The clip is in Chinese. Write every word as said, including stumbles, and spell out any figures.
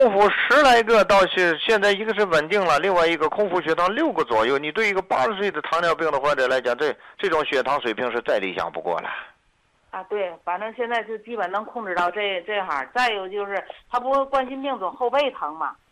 空腹十来个倒是现在一个是稳定了，另外一个空腹血糖六个左右。你对一个八十岁的糖尿病的患者来讲，这这种血糖水平是再理想不过了。 啊，对，反正现在就基本能控制到这这行。再有就是他不冠心病总后背疼嘛，